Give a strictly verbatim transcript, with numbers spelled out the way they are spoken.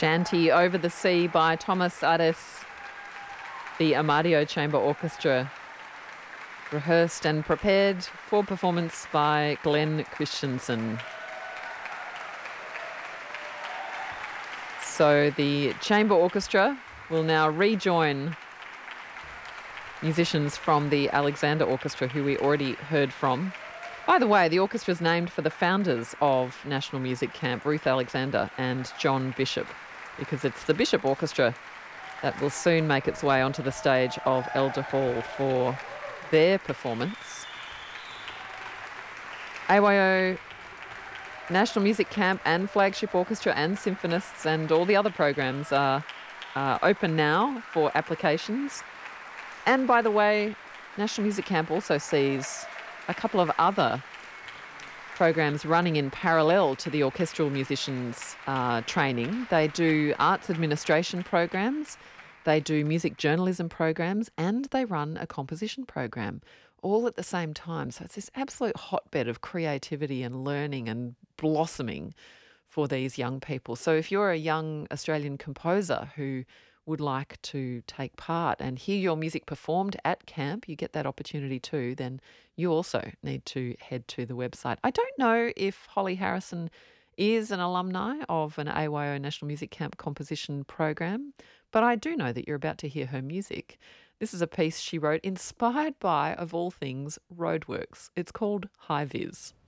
Shanty Over the Sea by Thomas Ares. The Amadio Chamber Orchestra rehearsed and prepared for performance by Glenn Christensen. So the Chamber Orchestra will now rejoin musicians from the Alexander Orchestra, who we already heard from. By the way, the orchestra is named for the founders of National Music Camp, Ruth Alexander and John Bishop, because it's the Bishop Orchestra that will soon make its way onto the stage of Elder Hall for their performance. A Y O National Music Camp and Flagship Orchestra and Symphonists and all the other programs are uh, open now for applications. And by the way, National Music Camp also sees a couple of other programs running in parallel to the orchestral musicians' uh, training. They do arts administration programs, they do music journalism programs, and they run a composition program all at the same time. So it's this absolute hotbed of creativity and learning and blossoming for these young people. So if you're a young Australian composer who would like to take part and hear your music performed at camp, you get that opportunity too, then you also need to head to the website. I don't know if Holly Harrison is an alumni of an A Y O National Music Camp composition program, but I do know that you're about to hear her music. This is a piece she wrote inspired by, of all things, roadworks. It's called High Vis.